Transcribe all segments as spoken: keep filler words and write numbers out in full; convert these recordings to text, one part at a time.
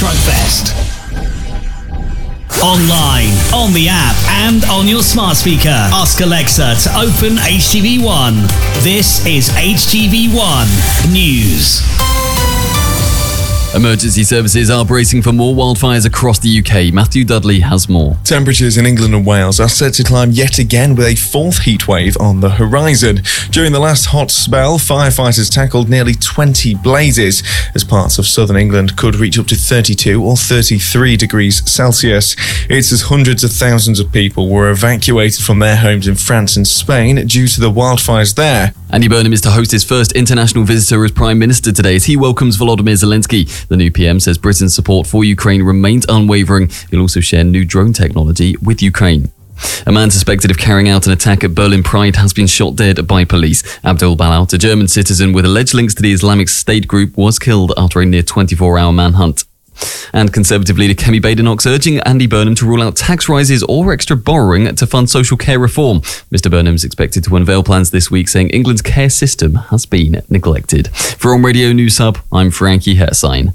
Truckfest. Online, on the app, and on your smart speaker. Ask Alexa to open H T V one. This is H T V one News. Emergency services are bracing for more wildfires across the U K. Matthew Dudley has more. Temperatures in England and Wales are set to climb yet again with a fourth heatwave on the horizon. During the last hot spell, firefighters tackled nearly twenty blazes, as parts of southern England could reach up to thirty-two or thirty-three degrees Celsius. It's as hundreds of thousands of people were evacuated from their homes in France and Spain due to the wildfires there. Andy Burnham is to host his first international visitor as Prime Minister today as he welcomes Volodymyr Zelensky. The new P M says Britain's support for Ukraine remains unwavering. He'll also share new drone technology with Ukraine. A man suspected of carrying out an attack at Berlin Pride has been shot dead by police. Abdul Balout, a German citizen with alleged links to the Islamic State group, was killed after a near twenty-four hour manhunt. And Conservative leader Kemi Badenoch urging Andy Burnham to rule out tax rises or extra borrowing to fund social care reform. Mister Burnham is expected to unveil plans this week, saying England's care system has been neglected. For On Radio News Hub, I'm Frankie Hersign.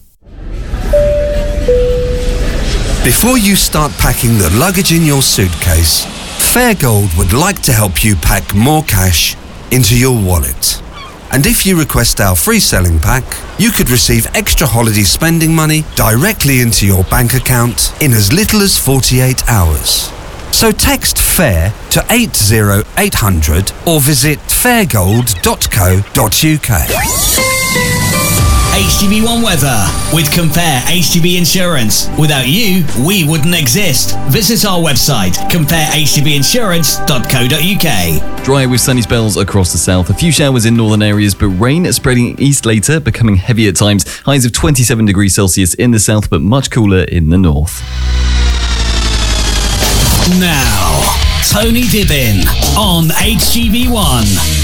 Before you start packing the luggage in your suitcase, Fairgold would like to help you pack more cash into your wallet. And if you request our free selling pack, you could receive extra holiday spending money directly into your bank account in as little as forty-eight hours. So text FAIR to eight zero eight hundred or visit fairgold dot co dot uk. H T V one weather with Compare H T V Insurance. Without you, we wouldn't exist. Visit our website, compare h t v insurance dot co dot uk. Dry with sunny spells across the south. A few showers in northern areas, but rain spreading east later, becoming heavy at times. Highs of twenty-seven degrees Celsius in the south, but much cooler in the north. Now, Tony Dibbin on H T V one.